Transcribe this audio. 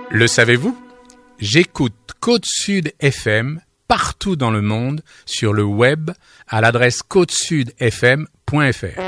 Le savez-vous ? J'écoute Côte Sud FM partout dans le monde sur le web à l'adresse côtesudfm.fr.